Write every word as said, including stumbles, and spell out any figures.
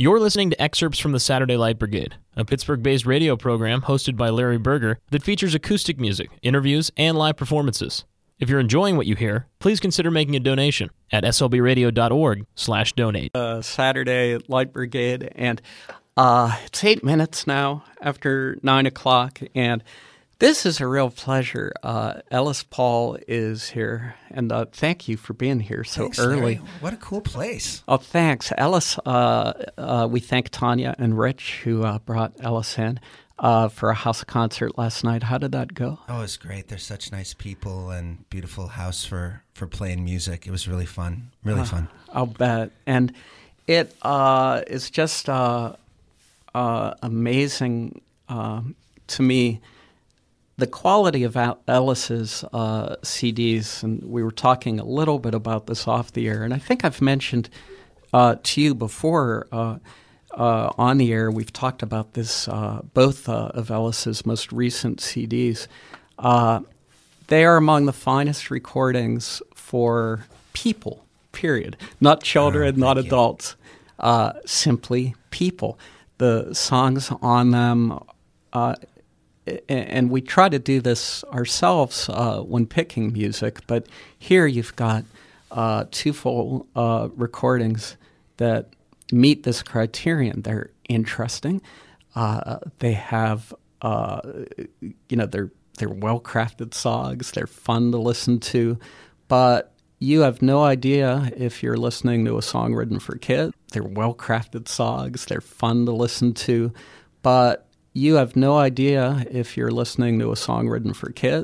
You're listening to excerpts from the Saturday Light Brigade, a Pittsburgh-based radio program hosted by Larry Berger that features acoustic music, interviews, and live performances. If you're enjoying what you hear, please consider making a donation at s l b radio dot org slash donate. Uh, Saturday Light Brigade, and uh, it's eight minutes now after nine o'clock, and this is a real pleasure. Uh, Ellis Paul is here, and uh, thank you for being here so Thanks, early. Larry. What a cool place. Oh, thanks. Ellis, uh, uh, we thank Tanya and Rich, who uh, brought Ellis in uh, for a house concert last night. How did that go? Oh, it was great. They're such nice people and beautiful house for, for playing music. It was really fun, really Uh, fun. I'll bet. And it uh, is just uh, uh, amazing uh, to me, the quality of Al- Ellis's uh, C Ds, and we were talking a little bit about this off the air, and I think I've mentioned uh, to you before uh, uh, on the air, we've talked about this, uh, both uh, of Ellis's most recent C Ds. Uh, they are among the finest recordings for people, period. Not children, Oh, not thank you. adults, uh, simply people. The songs on them, uh, and we try to do this ourselves uh, when picking music, but here you've got uh, two full uh, recordings that meet this criterion. They're interesting. Uh, they have, uh, you know, they're they're well-crafted songs. They're fun to listen to, but you have no idea if you're listening to a song written for kids. They're well-crafted songs. They're fun to listen to, but you have no idea if you're listening to a song written for kids.